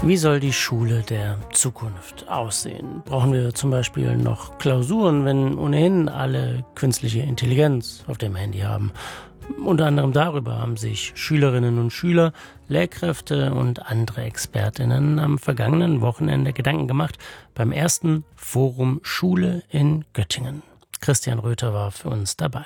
Wie soll die Schule der Zukunft aussehen? Brauchen wir zum Beispiel noch Klausuren, wenn ohnehin alle künstliche Intelligenz auf dem Handy haben? Unter anderem darüber haben sich Schülerinnen und Schüler, Lehrkräfte und andere ExpertInnen am vergangenen Wochenende Gedanken gemacht beim ersten Forum Schule in Göttingen. Christian Röther war für uns dabei.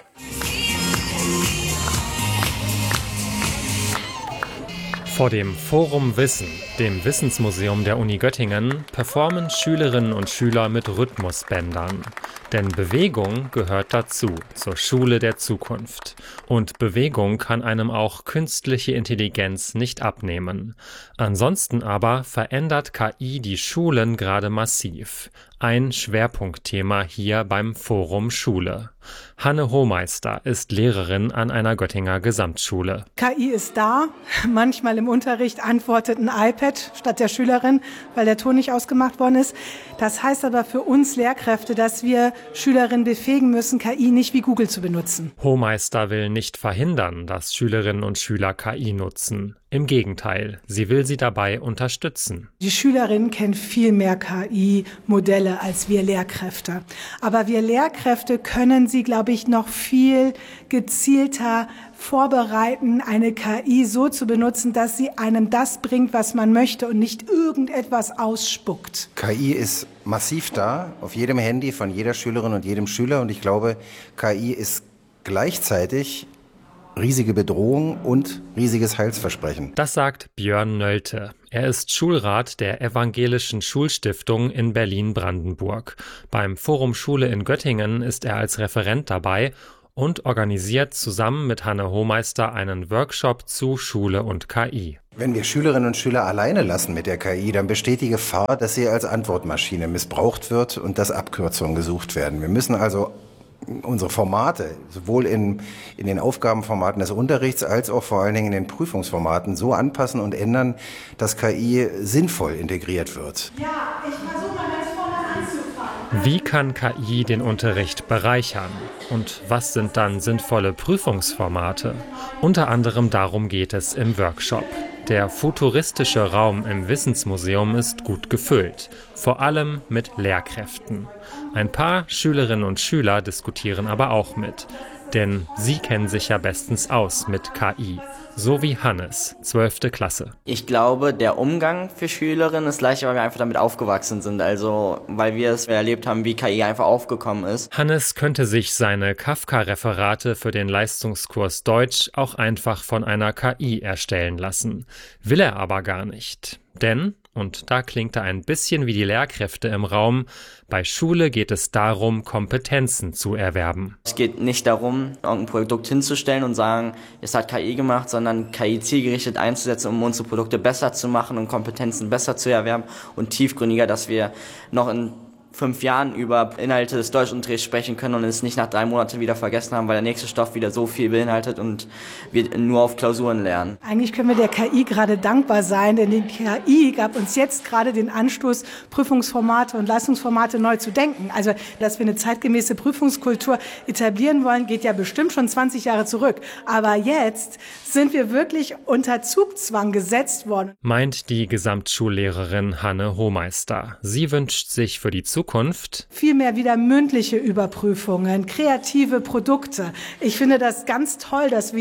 Vor dem Forum Wissen, dem Wissensmuseum der Uni Göttingen, performen Schülerinnen und Schüler mit Rhythmusbändern. Denn Bewegung gehört dazu, zur Schule der Zukunft. Und Bewegung kann einem auch künstliche Intelligenz nicht abnehmen. Ansonsten aber verändert KI die Schulen gerade massiv. Ein Schwerpunktthema hier beim Forum Schule. Hanne Hohmeister ist Lehrerin an einer Göttinger Gesamtschule. KI ist da. Manchmal im Unterricht antwortet ein iPad statt der Schülerin, weil der Ton nicht ausgemacht worden ist. Das heißt aber für uns Lehrkräfte, dass wir Schülerinnen befähigen müssen, KI nicht wie Google zu benutzen. Hohmeister will nicht verhindern, dass Schülerinnen und Schüler KI nutzen. Im Gegenteil, sie will sie dabei unterstützen. Die Schülerinnen kennen viel mehr KI-Modelle als wir Lehrkräfte. Aber wir Lehrkräfte können sie, glaube ich, noch viel gezielter vorbereiten, eine KI so zu benutzen, dass sie einem das bringt, was man möchte und nicht irgendetwas ausspuckt. KI ist massiv da, auf jedem Handy von jeder Schülerin und jedem Schüler. Und ich glaube, KI ist gleichzeitig riesige Bedrohung und riesiges Heilsversprechen. Das sagt Björn Nölte. Er ist Schulrat der Evangelischen Schulstiftung in Berlin-Brandenburg. Beim Forum Schule in Göttingen ist er als Referent dabei und organisiert zusammen mit Hanne Hohmeister einen Workshop zu Schule und KI. Wenn wir Schülerinnen und Schüler alleine lassen mit der KI, dann besteht die Gefahr, dass sie als Antwortmaschine missbraucht wird und dass Abkürzungen gesucht werden. Wir müssen also unsere Formate, sowohl in den Aufgabenformaten des Unterrichts als auch vor allen Dingen in den Prüfungsformaten so anpassen und ändern, dass KI sinnvoll integriert wird. Ja, ich versuche mal ganz vorne anzufangen. Wie kann KI den Unterricht bereichern? Und was sind dann sinnvolle Prüfungsformate? Unter anderem darum geht es im Workshop. Der futuristische Raum im Wissensmuseum ist gut gefüllt, vor allem mit Lehrkräften. Ein paar Schülerinnen und Schüler diskutieren aber auch mit, denn sie kennen sich ja bestens aus mit KI, so wie Hannes, 12. Klasse. Ich glaube, der Umgang für Schülerinnen ist leichter, weil wir einfach damit aufgewachsen sind, also weil wir es erlebt haben, wie KI einfach aufgekommen ist. Hannes könnte sich seine Kafka-Referate für den Leistungskurs Deutsch auch einfach von einer KI erstellen lassen. Will er aber gar nicht, denn, und da klingt er ein bisschen wie die Lehrkräfte im Raum, bei Schule geht es darum, Kompetenzen zu erwerben. Es geht nicht darum, irgendein Produkt hinzustellen und sagen, es hat KI gemacht, sondern KI zielgerichtet einzusetzen, um unsere Produkte besser zu machen und Kompetenzen besser zu erwerben und tiefgründiger, dass wir noch in 5 Jahren über Inhalte des Deutschunterrichts sprechen können und es nicht nach 3 Monaten wieder vergessen haben, weil der nächste Stoff wieder so viel beinhaltet und wir nur auf Klausuren lernen. Eigentlich können wir der KI gerade dankbar sein, denn die KI gab uns jetzt gerade den Anstoß, Prüfungsformate und Leistungsformate neu zu denken. Also, dass wir eine zeitgemäße Prüfungskultur etablieren wollen, geht ja bestimmt schon 20 Jahre zurück. Aber jetzt sind wir wirklich unter Zugzwang gesetzt worden. Meint die Gesamtschullehrerin Hanne Hohmeister. Sie wünscht sich für die Zukunft vielmehr wieder mündliche Überprüfungen, kreative Produkte. Ich finde das ganz toll, dass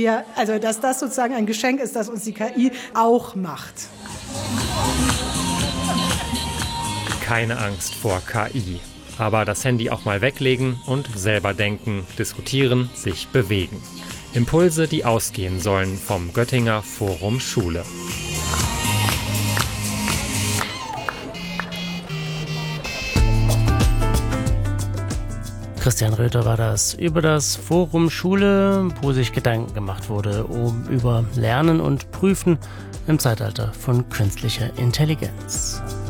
das sozusagen ein Geschenk ist, das uns die KI auch macht. Keine Angst vor KI. Aber das Handy auch mal weglegen und selber denken, diskutieren, sich bewegen. Impulse, die ausgehen sollen vom Göttinger Forum Schule. Christian Röther war das über das Forum Schule, wo sich Gedanken gemacht wurde über Lernen und Prüfen im Zeitalter von künstlicher Intelligenz.